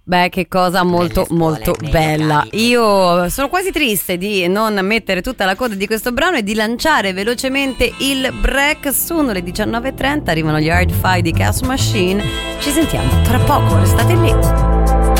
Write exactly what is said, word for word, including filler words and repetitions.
Beh, che cosa molto molto bella. Io sono quasi triste di non mettere tutta la coda di questo brano e di lanciare velocemente il break. Sono le diciannove e trenta, arrivano gli Hard Fi di Chaos Machine. Ci sentiamo tra poco, restate lì.